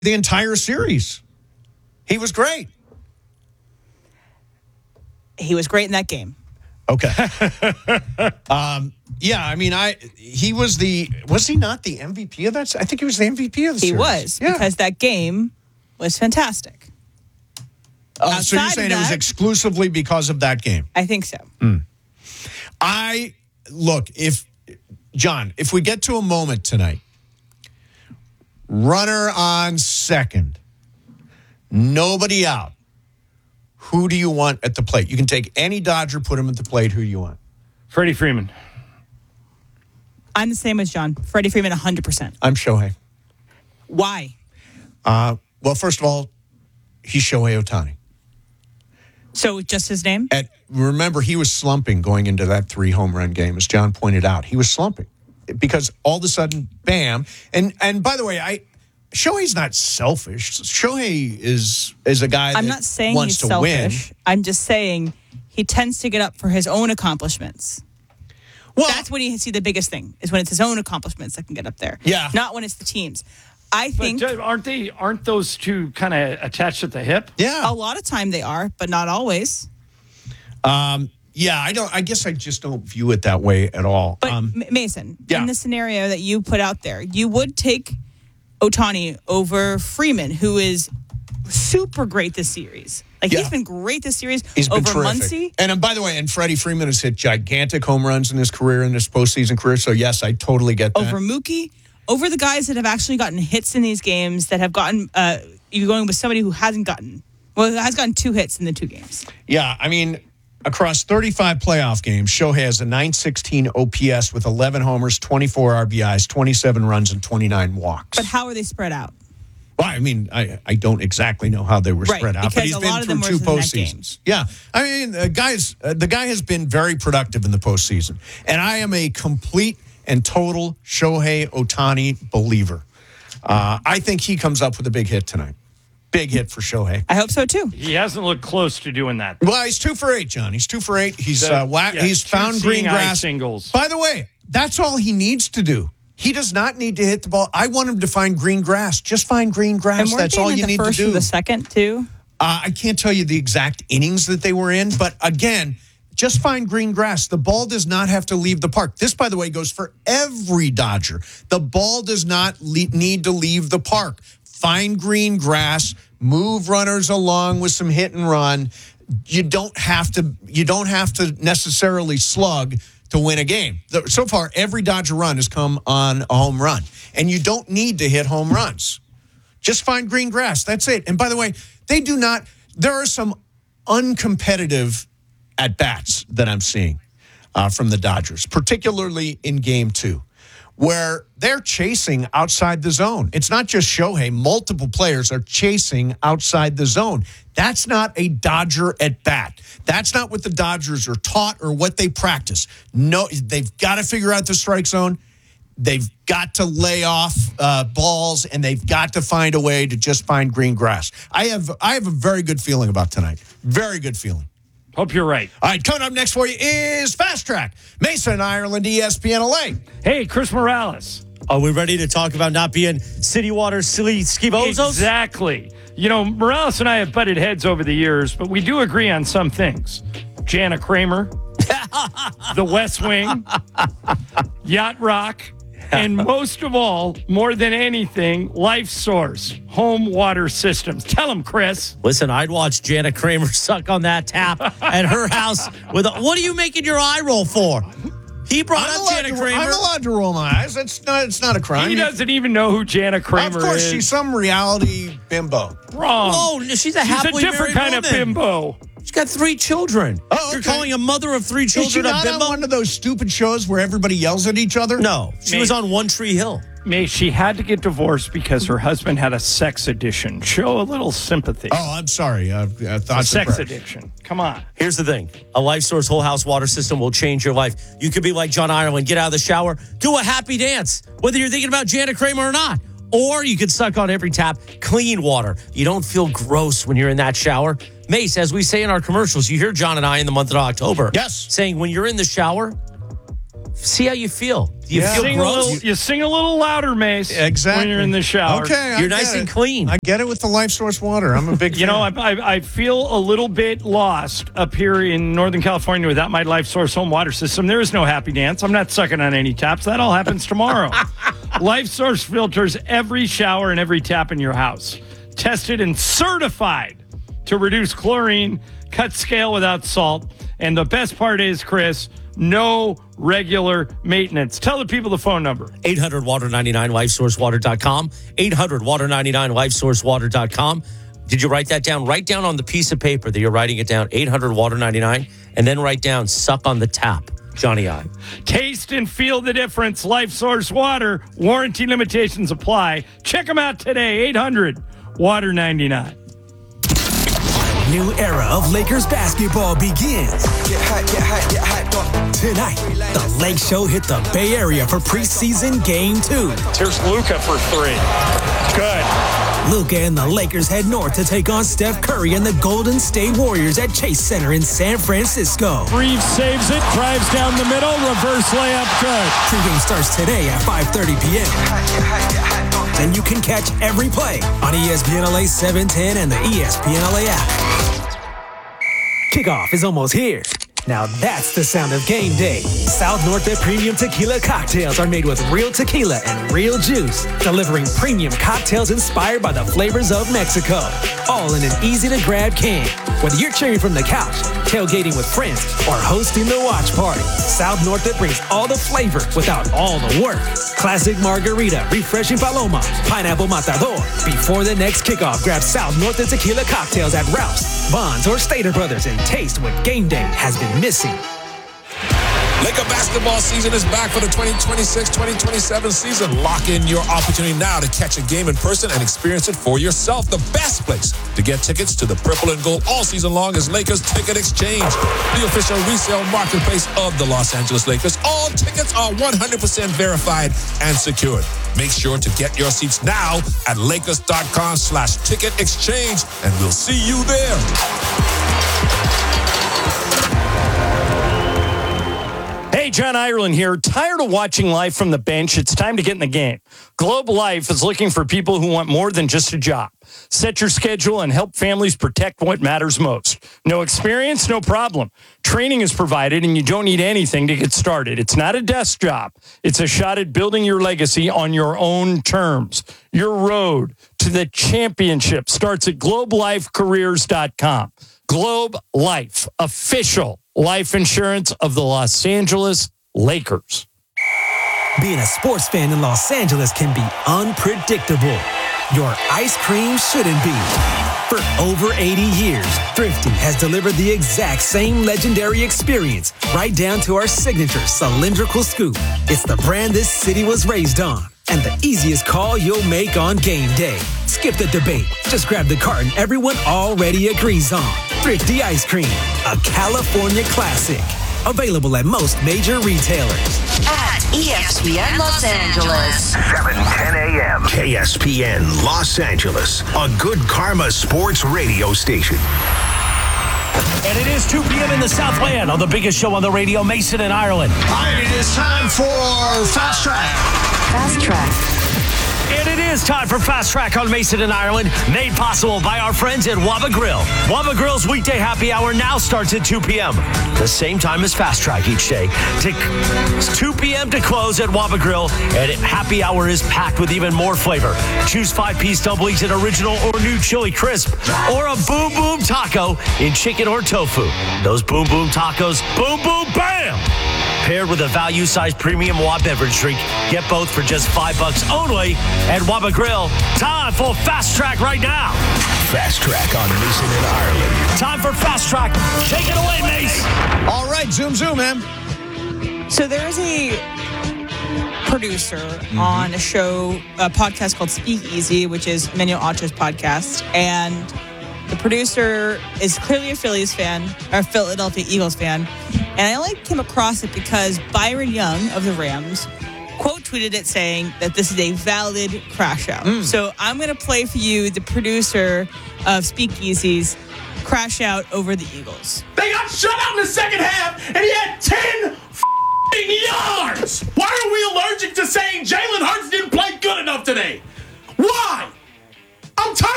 the entire series. He was great. He was great in that game. Okay. Yeah, I mean, he was he not the MVP of that? I think he was the MVP of the series. He was, because that game was fantastic. So you're saying it was exclusively because of that game? I think so. John, if we get to a moment tonight, runner on second, nobody out, who do you want at the plate? You can take any Dodger, put him at the plate. Who do you want? Freddie Freeman. I'm the same as John. Freddie Freeman, 100%. I'm Shohei. Why? Well, first of all, he's Shohei Ohtani. So just his name? And remember, he was slumping going into that 3 home run game, as John pointed out. He was slumping because all of a sudden, bam. And by the way, Shohei's not selfish. Shohei is a guy I'm that not saying wants he's to selfish. win. I'm just saying he tends to get up for his own accomplishments. Well, that's when you see the biggest thing, is when it's his own accomplishments that can get up there. Yeah. Not when it's the team's. I think. But aren't those two kind of attached at the hip? Yeah. A lot of time they are, but not always. Yeah, I guess I just don't view it that way at all. But Mason, in the scenario that you put out there, you would take Ohtani over Freeman, who is super great this series. He's been great this series. He's been over terrific. Muncy. And by the way, Freddie Freeman has hit gigantic home runs in his career, in his postseason career. So yes, I totally get that. Over Mookie, over the guys that have actually gotten hits in these games, that have gotten. You're going with somebody who hasn't gotten. Well, has gotten 2 hits in the 2 games. Yeah, I mean, across 35 playoff games, Shohei has a .916 OPS with 11 homers, 24 RBIs, 27 runs, and 29 walks. But how are they spread out? Well, I mean, I don't exactly know how they were spread out, but he's been through 2 postseasons. Yeah, I mean, the guy has been very productive in the postseason, and I am a complete and total Shohei Ohtani believer. I think he comes up with a big hit tonight. Big hit for Shohei. I hope so too. He hasn't looked close to doing that. Well, he's 2 for 8, John. He's 2 for 8. He's he's found green grass. Singles. By the way, that's all he needs to do. He does not need to hit the ball. I want him to find green grass. Just find green grass. That's all you need to do. The first or the second too. I can't tell you the exact innings that they were in, but again, just find green grass. The ball does not have to leave the park. This, by the way, goes for every Dodger. The ball does not need to leave the park. Find green grass, move runners along with some hit and run. You don't have to necessarily slug to win a game. So far, every Dodger run has come on a home run, and you don't need to hit home runs. Just find green grass. That's it. And by the way, there are some uncompetitive at-bats that I'm seeing from the Dodgers, particularly in Game 2, where they're chasing outside the zone. It's not just Shohei. Multiple players are chasing outside the zone. That's not a Dodger at-bat. That's not what the Dodgers are taught or what they practice. No, they've got to figure out the strike zone. They've got to lay off balls, and they've got to find a way to just find green grass. I have a very good feeling about tonight. Very good feeling. Hope you're right. All right, coming up next for you is Fast Track. Mason Ireland, ESPN LA. Hey, Chris Morales. Are we ready to talk about not being city water, silly skibozos? Exactly. You know, Morales and I have butted heads over the years, but we do agree on some things. Jana Kramer, The West Wing, Yacht Rock, and most of all, more than anything, Life Source, home water systems. Tell them, Chris. Listen, I'd watch Jana Kramer suck on that tap at her house. What are you making your eye roll for? He brought up Jana Kramer. I'm allowed to roll my eyes. It's not a crime. He doesn't even know who Jana Kramer is. Of course, she's some reality bimbo. Wrong. Oh, she's a happily different married kind of woman. bimbo. She's got 3 children. Oh, okay. You're calling a mother of 3 Is she children a not bimbo? on one of those stupid shows where everybody yells at each other? No, she was on One Tree Hill. May she had to get divorced because her husband had a sex addiction. Show a little sympathy. Oh, I'm sorry. Sex addiction. Come on. Here's the thing. A Life Source whole house water system will change your life. You could be like John Ireland, get out of the shower, do a happy dance, whether you're thinking about Jana Kramer or not. Or you could suck on every tap clean water. You don't feel gross when you're in that shower. Mace, as we say in our commercials, you hear John and I in the month of October. Yes. Saying when you're in the shower, See how you feel. Do you feel gross? You sing a little louder, Mace. Exactly. When you're in the shower. Okay, you're nice and clean. I get it with the Life Source water. I'm a big fan. I feel a little bit lost up here in Northern California without my Life Source home water system. There is no happy dance. I'm not sucking on any taps. That all happens tomorrow. Life Source filters every shower and every tap in your house. Tested and certified to reduce chlorine, cut scale without salt. And the best part is, Chris, no regular maintenance. Tell the people the phone number. 800-WATER-99, LifeSourceWater.com. 800-WATER-99, LifeSourceWater.com. Did you write that down? Write down on the piece of paper that you're writing it down, 800-WATER-99, and then write down, suck on the tap. Johnny I. Taste and feel the difference. Life Source Water. Warranty limitations apply. Check them out today, 800-WATER-99. New era of Lakers basketball begins. Get hype, Tonight, the Lake Show hit the Bay Area for preseason Game 2. Here's Luka for 3. Good. Luka and the Lakers head north to take on Steph Curry and the Golden State Warriors at Chase Center in San Francisco. Reeves saves it, drives down the middle, reverse layup, good. Pregame starts today at 5:30 p.m. And you can catch every play on ESPN LA 710 and the ESPN LA app. Kickoff is almost here. Now that's the sound of game day. South Norte Premium Tequila cocktails are made with real tequila and real juice, delivering premium cocktails inspired by the flavors of Mexico. All in an easy-to-grab can. Whether you're cheering from the couch, tailgating with friends, or hosting the watch party, South Norte brings all the flavor without all the work. Classic margarita, refreshing paloma, pineapple matador. Before the next kickoff, grab South Norte Tequila cocktails at Ralph's, Bonds, or Stater Brothers and taste what game day has been missing. Laker basketball season is back for the 2026-2027 season. Lock in your opportunity now to catch a game in person and experience it for yourself. The best place to get tickets to the Purple and Gold all season long is Lakers Ticket Exchange, the official resale marketplace of the Los Angeles Lakers. All tickets are 100% verified and secured. Make sure to get your seats now at Lakers.com/ticket exchange, and we'll see you there. Hey, John Ireland here. Tired of watching life from the bench? It's time to get in the game. Globe Life is looking for people who want more than just a job. Set your schedule and help families protect what matters most. No experience? No problem. Training is provided and you don't need anything to get started. It's not a desk job. It's a shot at building your legacy on your own terms. Your road to the championship starts at globelifecareers.com. Globe Life, official life insurance of the Los Angeles Lakers. Being a sports fan in Los Angeles can be unpredictable. Your ice cream shouldn't be. For over 80 years, Thrifty has delivered the exact same legendary experience, right down to our signature cylindrical scoop. It's the brand this city was raised on, and the easiest call you'll make on game day. Skip the debate. Just grab the carton everyone already agrees on. Thrifty Ice Cream, a California classic. Available at most major retailers. At ESPN Los Angeles. 7:10 a.m. KSPN Los Angeles, a good karma sports radio station. And it is 2 p.m. in the Southland on the biggest show on the radio, Mason and Ireland. It is time for Fast Track. Fast Track. And it is time for Fast Track on Mason and Ireland, made possible by our friends at Waba Grill. Waba Grill's weekday happy hour now starts at 2 p.m. The same time as Fast Track each day. It's 2 p.m. to close at Waba Grill, and happy hour is packed with even more flavor. Choose 5-piece double each in original or new chili crisp, or a boom boom taco in chicken or tofu. Those boom boom tacos, boom boom bam! Paired with a value-sized premium Wab beverage drink. Get both for just $5 only at Waba Grill. Time for Fast Track right now. Fast Track on Mason and Ireland. Time for Fast Track. Take it away, Mace. All right, zoom, man. So there is a producer on a podcast called Speakeasy, which is Manuel Acho's podcast. And the producer is clearly a Phillies fan, or Philadelphia Eagles fan. And I only came across it because Byron Young of the Rams quote tweeted it saying that this is a valid crash out. So I'm going to play for you the producer of Speakeasy's crash out over the Eagles. They got shut out in the second half, and he had 10 yards. Why are we allergic to saying Jalen Hurts didn't play good enough today? Why? I'm tired